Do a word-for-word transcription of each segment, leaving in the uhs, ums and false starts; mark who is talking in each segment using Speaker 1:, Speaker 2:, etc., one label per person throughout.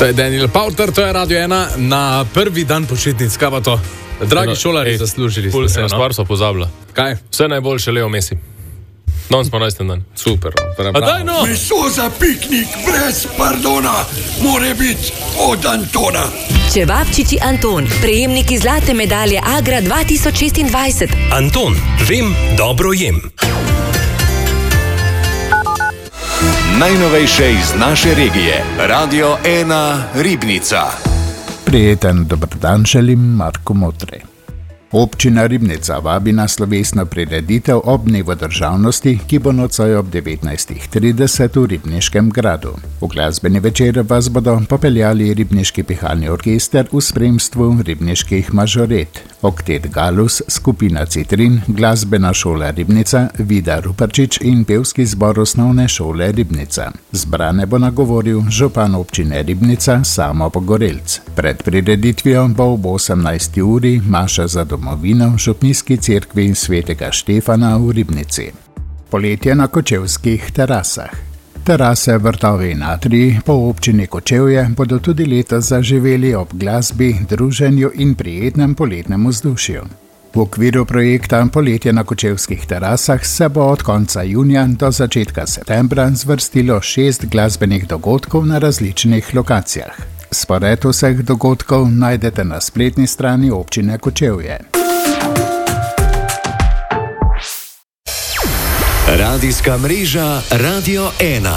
Speaker 1: To je Daniel Powter, to je Radio ena na prvi dan počitnic. Kaj pa to? Dragi šolari, zaslužili ste se.
Speaker 2: Eno stvar so pozabila.
Speaker 1: Kaj?
Speaker 2: Vse najboljše Leo Messi. Danes smo rojsten dan.
Speaker 1: Super.
Speaker 2: A daj no!
Speaker 3: Meso za piknik brez pardona more biti od Antona.
Speaker 4: Čevapčiči Anton, prejemniki zlate medalje Agra dva tisoč šestindvajset.
Speaker 5: Anton, vem, dobro jem.
Speaker 6: Najnovejše iz naše regije. Radio ena Ribnica.
Speaker 7: Prijeten dober dan želim Marko Motre. Občina Ribnica vabi na slovesno prireditev ob dnevu državnosti, ki bo nocoj ob devetnajstih trideset v Ribniškem gradu. V glasbeni večer vas bodo popeljali Ribniški pihalni orkester v spremstvu ribniških mažoret, Oktet Galus, skupina Citrin, glasbena šola Ribnica, Vida Ruparčič in pevski zbor osnovne šole Ribnica. Zbrane bo nagovoril župan občine Ribnica Samo Pogorelc. Pred prireditvijo bo ob osemnajsti uri maša za domovino v župnijski cerkvi svetega Štefana v Ribnici. Poletje na kočevskih terasah. Terase Vrtovi in Atriji po občini Kočevje bodo tudi letos zaživeli ob glasbi, druženju in prijetnem poletnem vzdušju. V okviru projekta Poletje na kočevskih terasah se bo od konca junija do začetka septembra zvrstilo šest glasbenih dogodkov na različnih lokacijah. Spored vseh dogodkov najdete na spletni strani občine Kočevje.
Speaker 6: Radijska mreža Radio ena.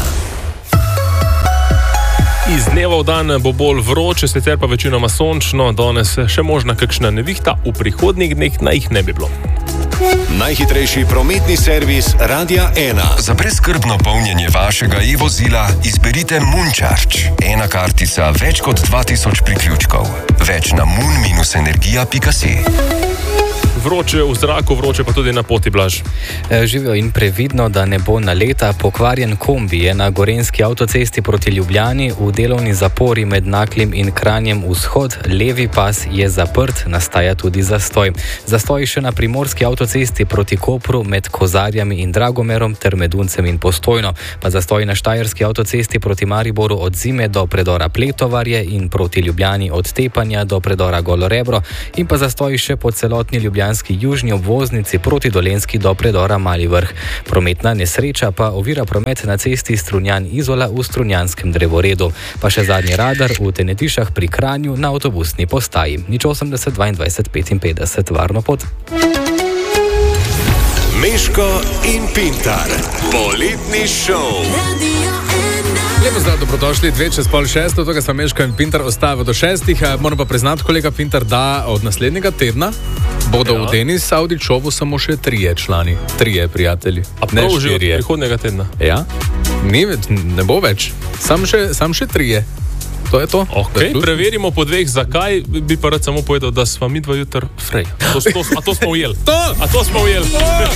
Speaker 2: Iz dneva v dan bo bolj vroče, sicer pa večinoma sončno, danes še možna kakšna nevihta, v prihodnjih dneh naj jih ne bi bilo.
Speaker 6: Najhitrejši prometni servis Radia ena.
Speaker 5: Za brezskrbno polnjenje vašega e-vozila izberite Moncharge. Ena kartica, več kot dva tisoč priključkov. Več na mun dash energija pika si.
Speaker 2: Vroče v zraku, vroče pa tudi na poti, Blaž.
Speaker 8: Živijo in previdno, da ne bo naleta. Pokvarjen kombi je na gorenjski avtocesti proti Ljubljani v delovni zapori med Naklim in Kranjem vzhod. Levi pas je zaprt, nastaja tudi zastoj. Zastoj še na primorski avtocesti proti Kopru med Kozarjami in Dragomerom ter med Uncem in Postojno. Pa zastoj na štajerski avtocesti proti Mariboru od Zime do predora Pletovarje in proti Ljubljani od Tepanja do predora Golorebro. In pa zastoj še po celotni Ljubljanski južni obvoznici proti Dolenjski do predora Mali Vrh. Prometna nesreča pa ovira promet na cesti Strunjan-Izola v Strunjanskem drevoredu. Pa še zadnji radar v Tenetišah pri Kranju na avtobusni postaji. Nič osemdeset dvaindvajset petinpetdeset, varno pot.
Speaker 6: Meško in Pintar. Poletni šov.
Speaker 1: Lepo zdrav, dobrodošli, dve čez pol šesto, tukaj sem Meško in Pintar, ostaja do šestih. Moram pa priznati, kolega Pintar, da od naslednjega tedna bodo ja. v tenis Audi šovu samo še trije člani, trije prijatelji.
Speaker 2: A prav že od prihodnega tedna?
Speaker 1: Ja, Ni, ne bo več, sam še, sam še trije. To je to.
Speaker 2: Okay, preverimo po dveh, zakaj, bi pa rad samo povedal, da sva mi dva jutr frej. A to, to, a to smo ujeli?
Speaker 1: To!
Speaker 2: A to smo ujeli?